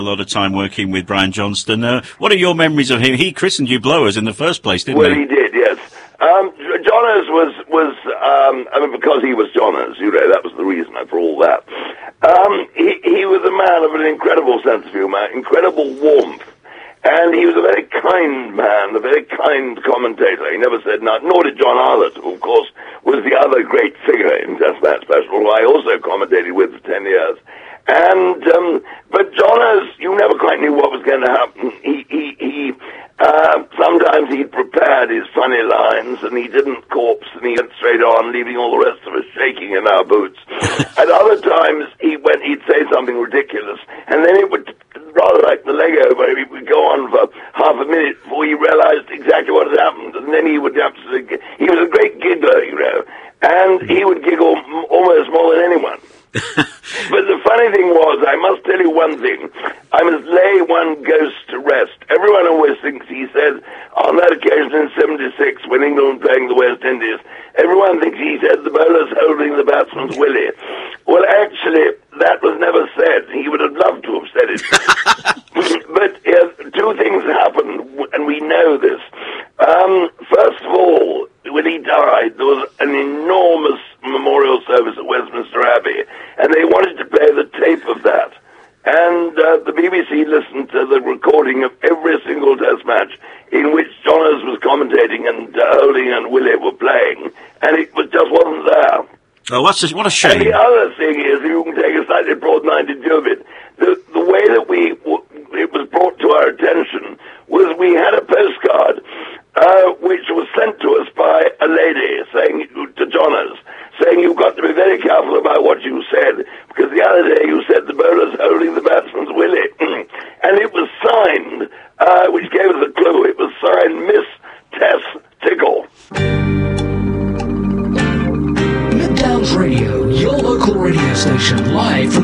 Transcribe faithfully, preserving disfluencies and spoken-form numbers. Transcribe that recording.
A lot of time working with Brian Johnston. Uh, what are your memories of him? He christened you Blowers in the first place, didn't well, he? Well, he did, yes. Um, Johners was, was um, I mean, because he was Johners, you know, that was the reason for all that. Um, he, he was a man of an incredible sense of humour, incredible warmth. And he was a very kind man, a very kind commentator. He never said nothing, nor did John Arlott, who, of course, was the other great figure in Test Match Special, who I also commentated with for ten years. And, um, but Johners, you never quite knew what was going to happen. He, he, he, uh, sometimes he prepared his funny lines, and he didn't corpse, and he went straight on, leaving all the rest of us shaking in our boots. At other times, he went, he'd say something ridiculous, and then it would, rather like the Lego, where he would go on for half a minute before he realized exactly what had happened, and then he would have to, he was a great giggler, you know, and he would giggle m- almost more than anyone. But the funny thing was, I must tell you one thing, I must lay one ghost to rest. Everyone always thinks he said, on that occasion in seventy-six, when England was playing the West Indies, everyone thinks he said the bowler's holding the batsman's willy. Well, actually, that was never said. He would have loved to have said it. But uh, two things happened, and we know this. Um, first of all, when he died, there was an enormous memorial service at Westminster Abbey, and they wanted to play the tape of that. And uh, the B B C listened to the recording of every single Test match in which Johners was commentating and uh, Holding and Willett were playing, and it was, just wasn't there. Oh, what's a, what a shame. And the other thing is, if you can take a slightly broad-minded view of it, the, the way that we w- it was brought to our attention was we had a postcard uh, which was sent to us by a lady saying to Johners, saying you've got to be very careful about what you said, because the other day you said the bowler's holding the batsman's willy. And it was signed, uh, which gave us a clue, it was signed Miss Tess Tickle. Midlands Radio, your local radio station, live from